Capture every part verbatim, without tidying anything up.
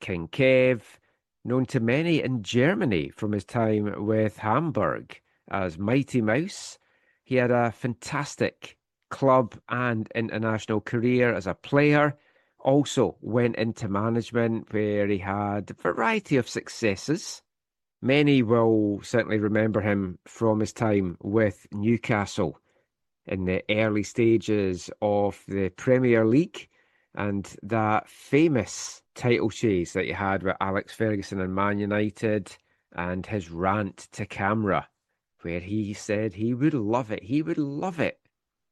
King Kev, known to many in Germany from his time with Hamburg as Mighty Mouse. He had a fantastic club and international career as a player. Also went into management where he had a variety of successes. Many will certainly remember him from his time with Newcastle in the early stages of the Premier League and that famous title chase that he had with Alex Ferguson and Man United and his rant to camera where he said he would love it. He would love it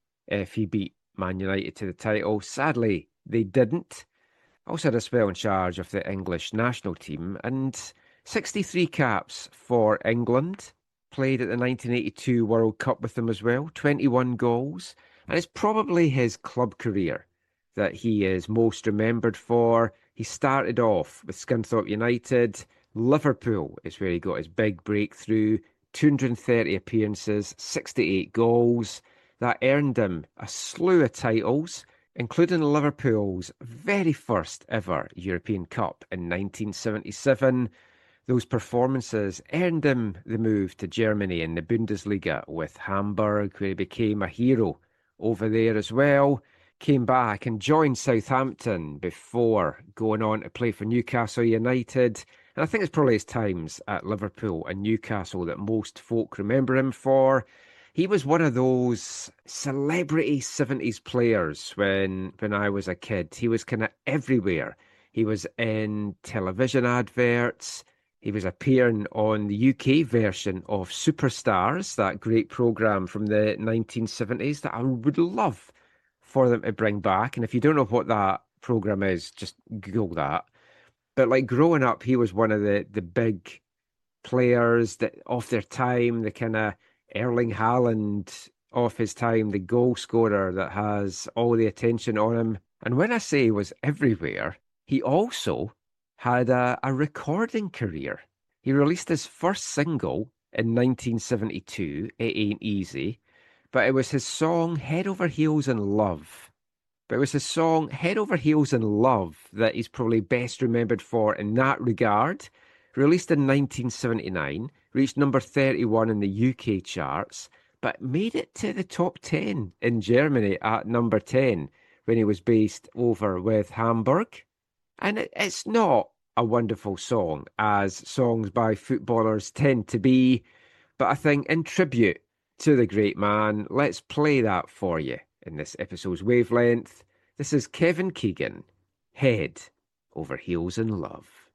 if he beat Man United to the title. Sadly, they didn't. Also had a spell in charge of the English national team and sixty-three caps for England. Played at the nineteen eighty-two World Cup with them as well, twenty-one goals. And it's probably his club career that he is most remembered for. He started off with Scunthorpe United. Liverpool is where he got his big breakthrough. two hundred thirty appearances, sixty-eight goals. That earned him a slew of titles, including Liverpool's very first ever European Cup in nineteen seventy-seven. Those performances earned him the move to Germany in the Bundesliga with Hamburg, where he became a hero over there as well. Came back and joined Southampton before going on to play for Newcastle United. And I think it's probably his times at Liverpool and Newcastle that most folk remember him for. He was one of those celebrity seventies players when when I was a kid. He was kind of everywhere. He was in television adverts. He was appearing on the U K version of Superstars, that great programme from the nineteen seventies that I would love for them to bring back. And if you don't know what that programme is, just Google that. But like growing up, he was one of the, the big players that of their time, the kind of Erling Haaland of his time, the goal scorer that has all the attention on him. And when I say he was everywhere, he also had a, a recording career. He released his first single in nineteen seventy-two, It Ain't Easy, but it was his song Head Over Heels in Love. But it was his song Head Over Heels in Love that he's probably best remembered for in that regard. Released in nineteen seventy-nine, reached number thirty-one in the U K charts, but made it to the top ten in Germany at number ten when he was based over with Hamburg. And it, it's not a wonderful song, as songs by footballers tend to be, but I think in tribute to the great man, let's play that for you in this episode's Wavelength. This is Kevin Keegan, Head Over Heels in Love.